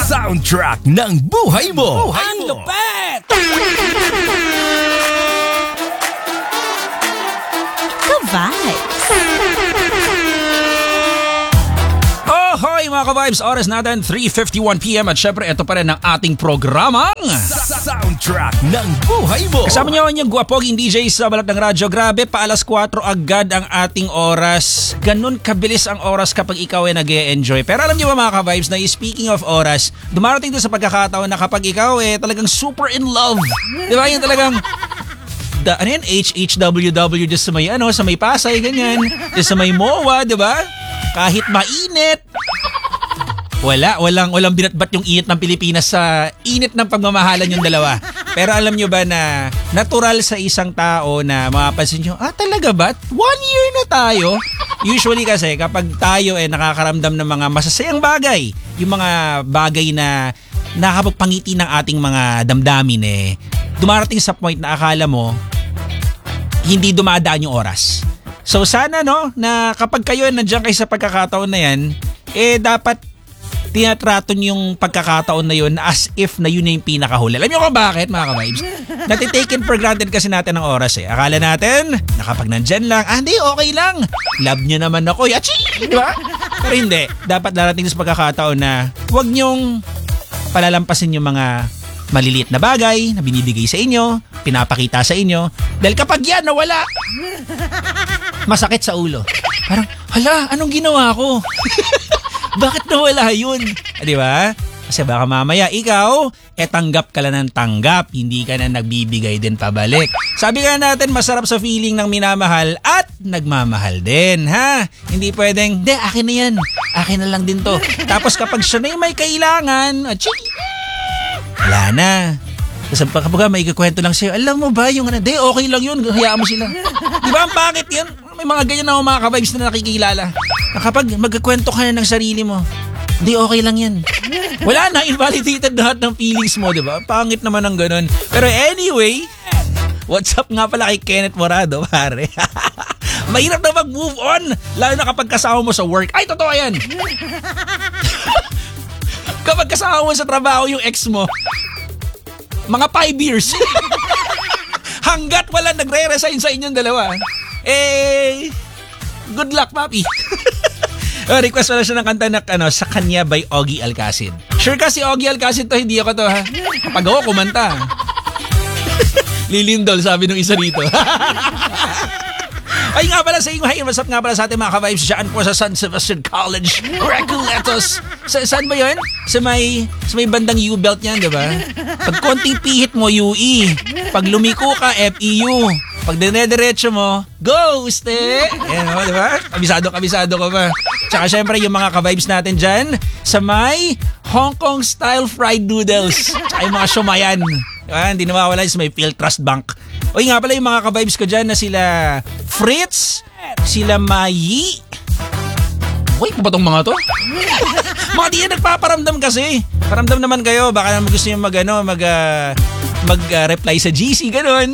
Soundtrack ng buhay mo. Ang lupet! Ka-vibes! Hoy mga ka-vibes, oras natin 3:51 PM at syempre ito pa rin ang ating programang Soundtrack ng buhay mo. kasama niyo yung guwapoging DJ sa Balat ng Radyo. Grabe, pa alas 4 agad ang ating oras. Ganun kabilis ang oras kapag ikaw ay nag-e-enjoy. Pero alam niyo ba mga ka-vibes na speaking of oras, dumarating to sa pagkakataon na kapag ikaw talagang super in love. Di ba? Yung talagang ano yan? HHWW just sa may sa may Pasay, ganyan. Just sa may MOA, di ba? Kahit mainit. Walang binatbat yung init ng Pilipinas sa init ng pagmamahalan yung dalawa. Pero alam nyo ba na natural sa isang tao na mapapansin nyo, talaga ba? 1 year na tayo? Usually kasi kapag tayo nakakaramdam ng mga masasayang bagay, yung mga bagay na nakakapagpangiti ng ating mga damdamin dumarating sa point na akala mo hindi dumadaan yung oras. So sana na kapag kayo nandiyan kayo sa pagkakataon na yan, dapat tinatrato yung pagkakataon na yun as if na yun na yung pinakahuli. Alam niyo kung bakit mga ka-vibes? Natitaken for granted kasi natin ang oras Akala natin, na kapag nandyan lang, hindi, okay lang. Love niyo naman ako, yachi! Di ba? Pero hindi. Dapat darating sa pagkakataon na huwag niyong palalampasin yung mga maliliit na bagay na binibigay sa inyo, pinapakita sa inyo. Dahil kapag yan nawala, masakit sa ulo. Parang, hala, anong ginawa ko? Bakit nawala yun? Di ba? Kasi baka mamaya ikaw, tanggap ka lang ng tanggap. Hindi ka na nagbibigay din pabalik. Sabi nga natin, masarap sa feeling ng minamahal at nagmamahal din, ha? Hindi pwedeng, akin na yan. Akin na lang din to. Tapos kapag siya na yung may kailangan, wala na. Tapos kapag may ikukwento lang sa'yo, alam mo ba yung okay lang yun, hayaan mo sila. Di ba ang pangit yun? May mga ganyan na mga ka-vibes na nakikilala. Na kapag magkakwento ka na ng sarili mo, okay lang yan. Wala na, invalidated lahat ng feelings mo, di ba? Pangit naman ang ganun. Pero anyway, what's up nga pala kay Kenneth Morado, pare? Mahirap na mag-move on, lalo na kapag kasama mo sa work. Ay, totoo yan! Kapag kasama mo sa trabaho yung ex mo, mga 5 years. Hanggat wala nagre-resign sa inyong dalawa. Good luck, papi. Request wala siya ng kanta na Sa Kanya by Ogie Alcacid. Sure ka si Ogie Alcacid to, hindi ako to ha. Kapag ako kumanta. Lilindol, sabi nung isa rito. Ay nga pala sa inyo, what's up nga pala sa ating mga ka-vibes dyan po sa San Sebastian College, Recoletos. Saan ba yun? Sa may bandang U-belt niyan, di ba? Pag konting pihit mo, UE. Pag lumiko ka, FEU. Pag dinediretso mo, ghost Yan di ba? Kabisado ko pa. Tsaka syempre yung mga ka-vibes natin dyan sa may Hong Kong style fried noodles. Tsaka yung mga shumayan. Hindi nawawala sa may Phil Trust Bank. O nga pala yung mga ka-vibes ko dyan na sila Fritz, sila Mayi. Uy, pa ba tong mga to? Mga di yan nagpaparamdam kasi. Paramdam naman kayo, baka naman gusto nyo mag-reply sa GC, ganun.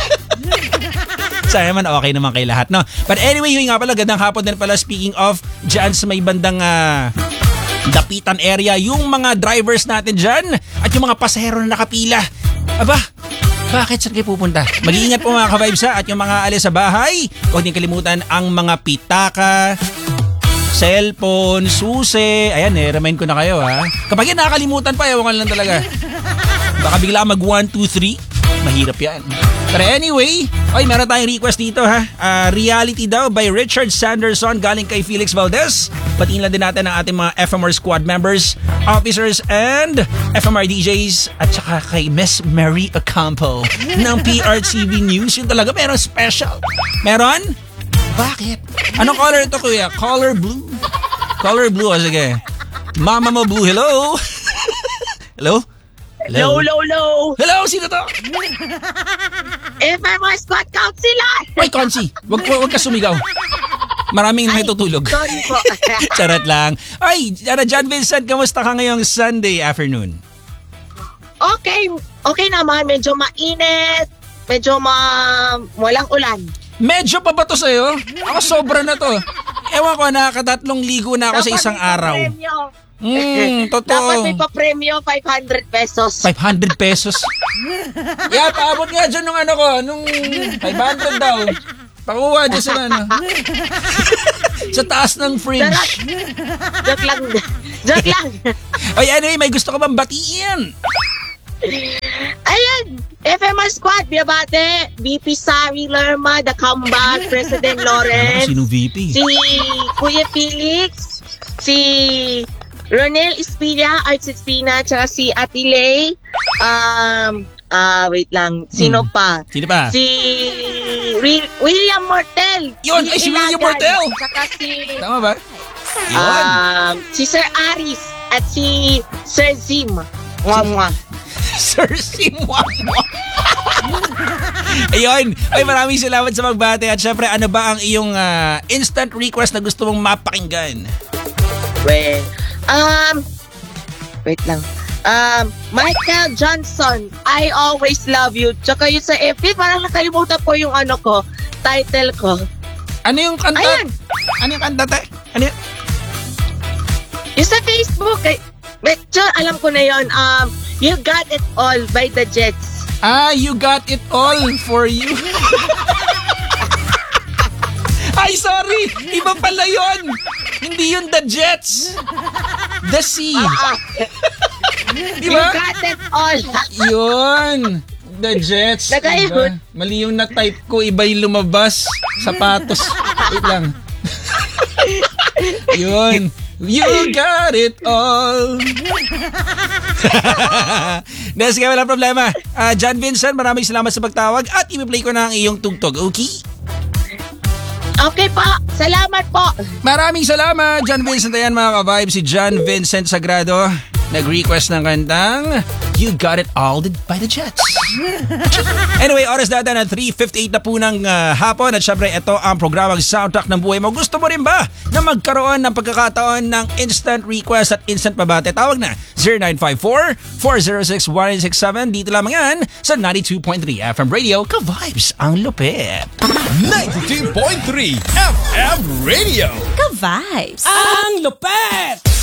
Sana naman okay naman kay lahat, no? But anyway, yun nga pala, gandang hapon din pala speaking of dyan sa may bandang Dapitan area, yung mga drivers natin dyan at yung mga pasahero na nakapila. Aba, bakit saan kayo pupunta? Mag-iingat po mga ka-vibes at yung mga alis sa bahay, huwag niyo kalimutan ang mga pitaka, cellphone, susi. Ayan remind ko na kayo ha. Kapag yan nakakalimutan pa, ewan lang talaga. Baka bigla mag 1, 2, 3. Mahirap yan. Pero anyway, meron tayong request dito ha. Reality daw by Richard Sanderson galing kay Felix Valdez. Patiin lang din natin ang ating mga FMR squad members, officers, and FMR DJs at saka kay Miss Mary Ocampo ng PRTV News. Yun talaga, meron special. Meron? Bakit? Anong color ito, kuya? Color blue? Color blue, sige. Mama mo blue, hello? Hello? Hello, hello, hello. Hello, sino to? FMR Squad Councilor. Ay, Consi, wag ka sumigaw. Maraming natutulog. Sorry po. Charot lang. Ay, John Vincent, kamusta ka ngayong Sunday afternoon? Okay naman. Medyo mainit. Medyo walang ulan. Medyo pa ba to sa'yo? Ako sobra na to. Ewan ko, nakakatatlong ligo na ako sa isang araw. Totoo. Dapat may pa-premyo 500 pesos. 500 pesos. Yeah, paabot nga dyan nung nung 500 daw. Pakuha dyan sa sa taas ng fridge. Joke lang. Joke lang. Oy, anyway, may gusto ka bang batiin? Ayan, FMR Squad, binabate, VP Sari Lerma, The Comeback, President Lawrence, Sino VP? si Kuya Felix, si Ronel Espina, Arts Espina, tsaka si Atilay, wait lang, sino pa? Sino pa? Si William Mortel. Yun, si William Mortel. Tsaka si, Tama ba? Yun. si Sir Aris at si Sir Zim. Mwah. Sir Simwa. Ayun. Ay, maraming salamat sa magbate. At syempre, ano ba ang iyong instant request na gusto mong mapakinggan? Well, wait lang. Michael Johnson, I Always Love You. Tsaka yun sa FB, parang nakalimutan ko yung title ko. Ano yung kanta? Ayan. Ano yung kanta, te? Ano yun? Yung sa Facebook, medyo alam ko na yun. You Got It All by the Jets. You got it all for you. Ay, sorry! Iba pala yun! Hindi yun The Jets. The Sea. Di You ba? Got It All. Yun. The Jets. Nag-iikot. Iba. Mali yung na-type ko. Iba yung lumabas. Sapatos. Wait lang. Yun. You got it all. Nes, kaya walang problema. John Vincent, maraming salamat sa pagtawag at i-play ko na ang iyong tugtog. Okay? Okay po. Salamat po. Maraming salamat, John Vincent. Ayan mga ka-vibe, si John Vincent Sagrado nag-request ng kantang You Got It All by the Jets. Anyway, oras data na 3:58 na po ng hapon at syempre ito ang programang Soundtrack ng Buhay Mo. Gusto mo rin ba na magkaroon ng pagkakataon ng instant request at instant pabate? Tawag na 0954-406-1967. Dito lamang yan sa 92.3 FM Radio. Ka-vibes ang lupit. 92.3 FM Radio. Ka-vibes. Ang lupit!